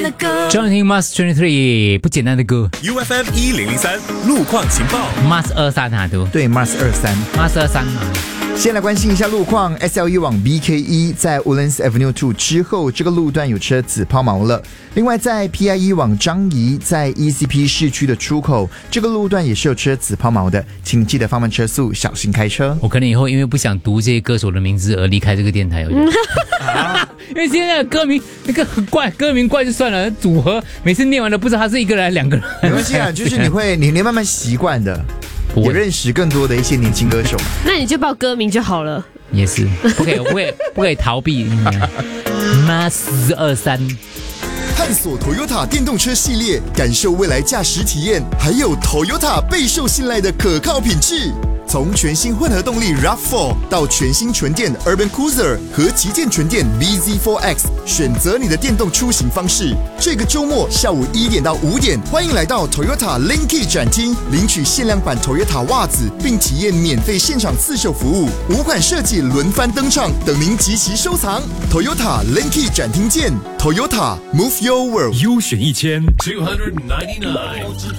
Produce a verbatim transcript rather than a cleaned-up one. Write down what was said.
张听 Mars twenty-three 不简单的歌 U F M 一零零三路况情报 Mars 二三啊都对 Mars 二三 Mars 二三啊。 先来关心一下路况 ，S L E 往 B K 一 在 Woodlands Avenue二之后，这个路段有车子抛锚了。另外，在 P I 一 往樟宜，在 E C P 市区的出口，这个路段也是有车子抛锚的，请记得放慢车速，小心开车。 我可能以后因为不想读这些歌手的名字而离开这个电台，我觉得啊、因为现在的歌名那个很怪，歌名怪就算了，组合每次念完了不知道他是一个人还是两个人。 没关系啊，就是你会你你慢慢习惯的。也认识更多的一些年轻歌手， 那你就报歌名就好了。 也是，不可以，不可以，不可以逃避。Mars 二三， 探索 Toyota 电动车系列，感受未来驾驶体验，还有 Toyota 备受信赖的可靠品质。从全新混合动力 RAV 四 到全新纯电 Urban Cruiser 和旗舰纯电 B Z 四 X， 选择你的电动出行方式。这个周末下午一点到五点，欢迎来到 Toyota Linky 展厅，领取限量版 Toyota 袜子，并体验免费现场刺绣服务，五款设计轮番登场，等您集齐收藏。Toyota Linky 展厅见 ，Toyota Move Your World， 优选一千 two ninety-nine。